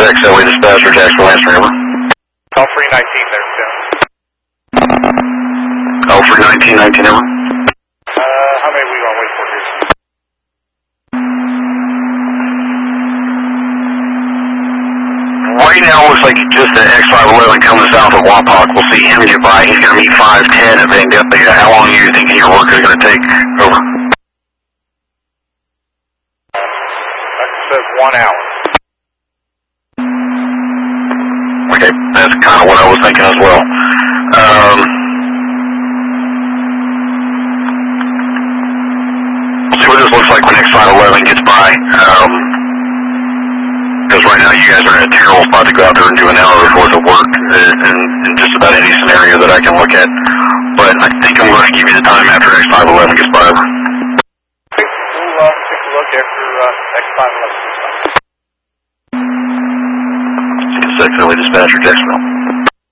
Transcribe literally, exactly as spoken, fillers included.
X L A dispatcher, Jacksonville, Lansing River. Call three nineteen there, Tim. Call three nineteen, nineteen River. Uh, how many are we going to wait for here? Right now, it looks like just the X five eleven coming south of Wapak. We'll see him get by. He's going to meet five ten at Vandalia. How long are you thinking your work is going to take? Over. That says one hour. Okay, that's kind of what I was thinking as well. Um, we'll see what this looks like when X five eleven gets by. Um, because right now you guys are in a terrible spot to go out there and do an hour's worth of work in, in just about any scenario that I can look at. But I think I'm going to give you the time after X five eleven gets by. Okay, we'll uh, take a look after uh, X five eleven gets by. X L A dispatcher, Jacksonville.